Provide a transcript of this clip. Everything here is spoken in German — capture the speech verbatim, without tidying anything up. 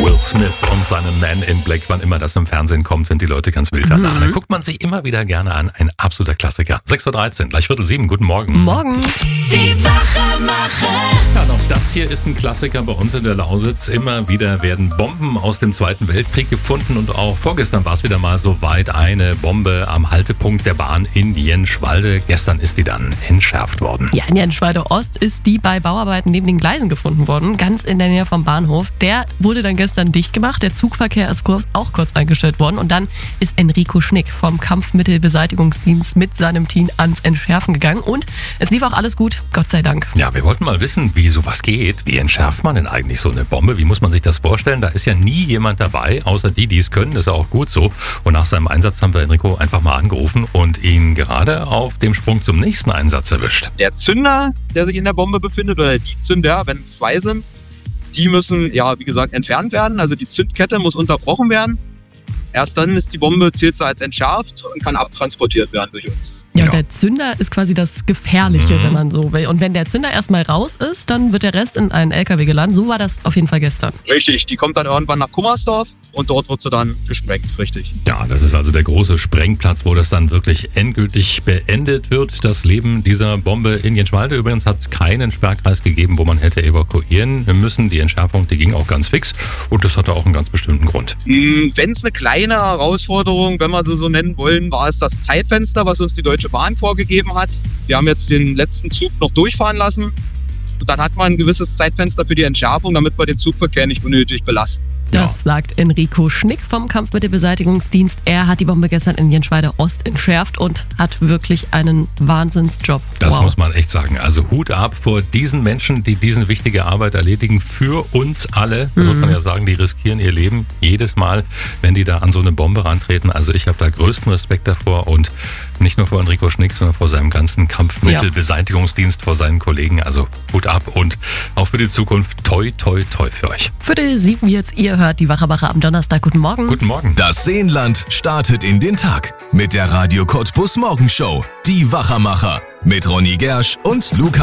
Will Smith und seinem Man in Black. Wann immer das im Fernsehen kommt, sind die Leute ganz wild danach. Mhm. Da guckt man sich immer wieder gerne an. Ein absoluter Klassiker. sechs Uhr dreizehn, gleich Viertel sieben. Guten Morgen. Morgen. Die Wachmacher. Ja, doch das hier ist ein Klassiker bei uns in der Lausitz. Immer wieder werden Bomben aus dem Zweiten Weltkrieg gefunden. Und auch vorgestern war es wieder mal so weit. Eine Bombe am Haltepunkt der Bahn in Jenschwalde. Gestern ist die dann entschärft worden. Ja, in Jenschwalde Ost ist die bei Bauarbeiten neben den Gleisen gefunden worden. Ganz in der Nähe vom Bahnhof. Der wurde dann gestern dicht gemacht. Der Zugverkehr ist kurz, auch kurz eingestellt worden. Und dann ist Enrico Schnick vom Kampfmittelbeseitigungsdienst mit seinem Team ans Entschärfen gegangen. Und es lief auch alles gut, Gott sei Dank. Ja, wir wollten mal wissen, wie sowas geht. Wie entschärft man denn eigentlich so eine Bombe? Wie muss man sich das vorstellen? Da ist ja nie jemand dabei, außer die, die es können. Das ist ja auch gut so. Und nach seinem Einsatz haben wir Enrico einfach mal angerufen und ihn gerade auf dem Sprung zum nächsten Einsatz erwischt. Der Zünder, der sich in der Bombe befindet, oder die Zünder, wenn es zwei sind, die müssen, ja, wie gesagt, entfernt werden. Also die Zündkette muss unterbrochen werden. Erst dann ist die Bombe, zählt sie als entschärft und kann abtransportiert werden durch uns. Ja, Ja. und der Zünder ist quasi das Gefährliche, Mhm. wenn man so will. Und wenn der Zünder erstmal raus ist, dann wird der Rest in einen L K W geladen. So war das auf jeden Fall gestern. Richtig, die kommt dann irgendwann nach Kummersdorf und dort wird sie dann gesprengt, richtig. Ja, das ist also der große Sprengplatz, wo das dann wirklich endgültig beendet wird. Das Leben dieser Bombe in Jenschwalde. Übrigens hat es keinen Sperrkreis gegeben, wo man hätte evakuieren müssen. Die Entschärfung, die ging auch ganz fix. Und das hatte auch einen ganz bestimmten Grund. Wenn es eine kleine Herausforderung, wenn wir sie so nennen wollen, war es das Zeitfenster, was uns die Deutsche Bahn vorgegeben hat. Wir haben jetzt den letzten Zug noch durchfahren lassen. Und dann hat man ein gewisses Zeitfenster für die Entschärfung, damit wir den Zugverkehr nicht unnötig belasten. Das Ja. sagt Enrico Schnick vom Kampfmittelbeseitigungsdienst. Er hat die Bombe gestern in Jenschwalde Ost entschärft und hat wirklich einen Wahnsinnsjob. Das Wow. muss man echt sagen. Also Hut ab vor diesen Menschen, die diese wichtige Arbeit erledigen für uns alle. Da muss man ja sagen, die riskieren ihr Leben jedes Mal, wenn die da an so eine Bombe rantreten. Also ich habe da größten Respekt davor und nicht nur vor Enrico Schnick, sondern vor seinem ganzen Kampfmittelbeseitigungsdienst, vor seinen Kollegen. Also Hut ab und auch für die Zukunft toi, toi, toi für euch. Viertel sieben jetzt, ihr hört die Wachmacher am Donnerstag. Guten Morgen. Guten Morgen. Das Seenland startet in den Tag mit der Radio Cottbus Morgenshow. Die Wachmacher mit Ronny Gersch und Lukas